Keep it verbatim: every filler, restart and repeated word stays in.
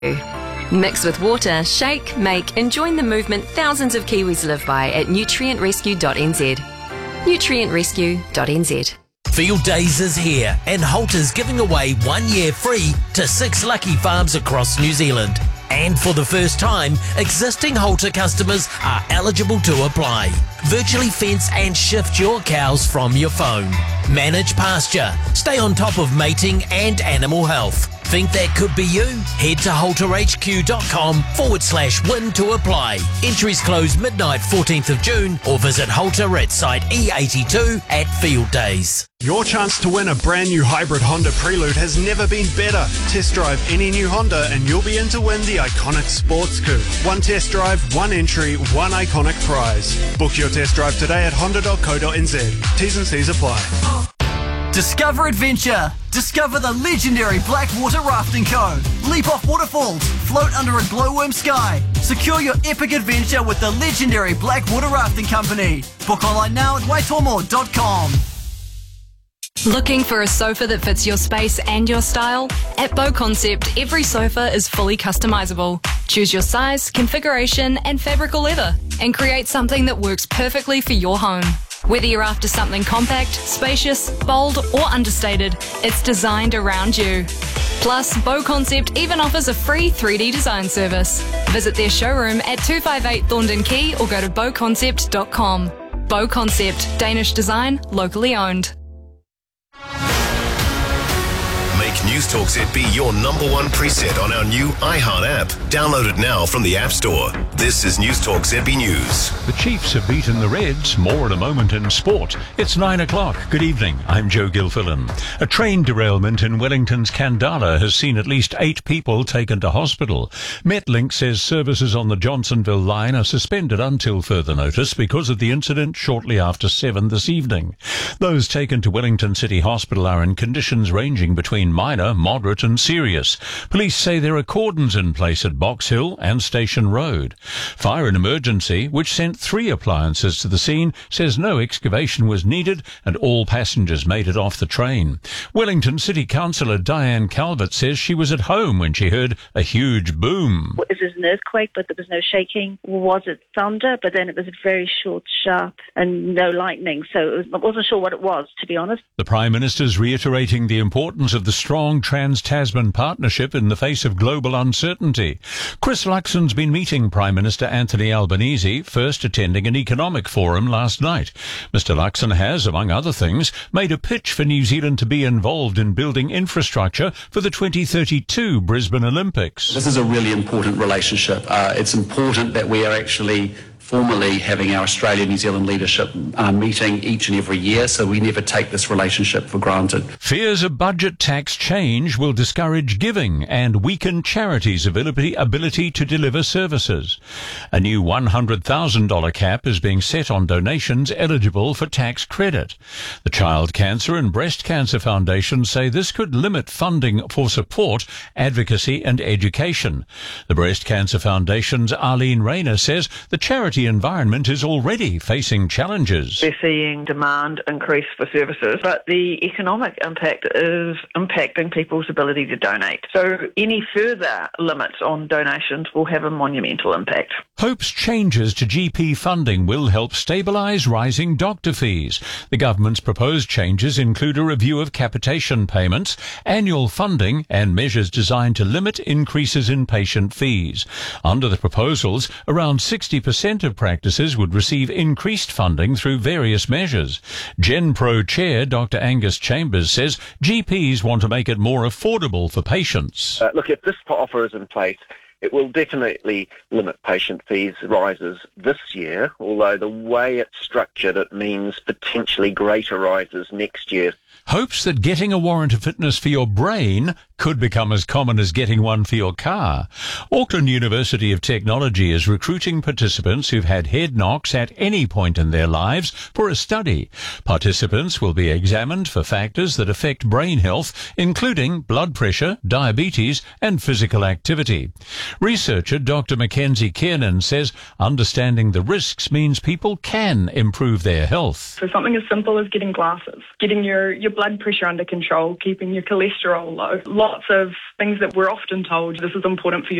Mix with water, shake, make and join the movement thousands of Kiwis live by at nutrient rescue dot n z. nutrient rescue dot n z. Field Days is here and Holt is giving away one year free to six lucky farms across New Zealand. And for the first time, existing Halter customers are eligible to apply. Virtually fence and shift your cows from your phone. Manage pasture. Stay on top of mating and animal health. Think that could be you? Head to halterhq.com forward slash win to apply. Entries close midnight fourteenth of June or visit Halter at site E eighty-two at Field Days. Your chance to win a brand new hybrid Honda Prelude has never been better. Test drive any new Honda and you'll be in to win the iconic sports coupe. One test drive, one entry, one iconic prize. Book your test drive today at honda dot co dot n z. T's and C's apply. Discover adventure. Discover the legendary Blackwater Rafting Co. Leap off waterfalls. Float under a glowworm sky. Secure your epic adventure with the legendary Blackwater Rafting Company. Book online now at waitomo dot com. Looking for a sofa that fits your space and your style? At Bow Concept, every sofa is fully customizable. Choose your size, configuration, and fabric or leather, and create something that works perfectly for your home. Whether you're after something compact, spacious, bold, or understated, it's designed around you. Plus, Bow Concept even offers a free three D design service. Visit their showroom at two five eight Thorndon Quay or go to bow concept dot com. Bow Concept, Danish design, locally owned. Make News Talk Z B your number one preset on our new iHeart app. Download it now from the App Store. This is News Talk Z B News. The Chiefs have beaten the Reds. More in a moment in sport. It's nine o'clock. Good evening. I'm Joe Gilfillan. A train derailment in Wellington's Kandala has seen at least eight people taken to hospital. Metlink says services on the Johnsonville line are suspended until further notice because of the incident shortly after seven this evening. Those taken to Wellington City Hospital are in conditions ranging between minor, moderate and serious. Police say there are cordons in place at Box Hill and Station Road. Fire and Emergency, which sent three appliances to the scene, says no excavation was needed and all passengers made it off the train. Wellington City Councillor Diane Calvert says she was at home when she heard a huge boom. It was an earthquake, but there was no shaking. Was it thunder? But then it was very short, sharp, and no lightning. So it was, I wasn't sure what it was, to be honest. The Prime Minister's reiterating the importance of the strong Trans-Tasman partnership in the face of global uncertainty. Chris Luxon's been meeting Prime Minister Anthony Albanese, first attending an economic forum last night. Mister Luxon has, among other things, made a pitch for New Zealand to be involved in building infrastructure for the twenty thirty-two Brisbane Olympics. This is a really important relationship. Uh, it's important that we are actually formally having our Australia-New Zealand leadership uh, meeting each and every year, so we never take this relationship for granted. Fears a budget tax change will discourage giving and weaken charities' ability, ability to deliver services. A new one hundred thousand dollars cap is being set on donations eligible for tax credit. The Child Cancer and Breast Cancer Foundation say this could limit funding for support, advocacy and education. The Breast Cancer Foundation's Arlene Rayner says the charity environment is already facing challenges. They're seeing demand increase for services, but the economic impact is impacting people's ability to donate. So any further limits on donations will have a monumental impact. Hope's changes to G P funding will help stabilise rising doctor fees. The government's proposed changes include a review of capitation payments, annual funding and measures designed to limit increases in patient fees. Under the proposals, around sixty percent of practices would receive increased funding through various measures. GenPro Chair Doctor Angus Chambers says G Ps want to make it more affordable for patients. Uh, look, if this offer is in place, it will definitely limit patient fees rises this year, although the way it's structured, it means potentially greater rises next year. Hopes that getting a warrant of fitness for your brain could become as common as getting one for your car. Auckland University of Technology is recruiting participants who've had head knocks at any point in their lives for a study. Participants will be examined for factors that affect brain health, including blood pressure, diabetes and physical activity. Researcher Doctor Mackenzie Kiernan says understanding the risks means people can improve their health. So something as simple as getting glasses, getting your, your blood pressure under control, keeping your cholesterol low. Lots of things that we're often told, this is important for you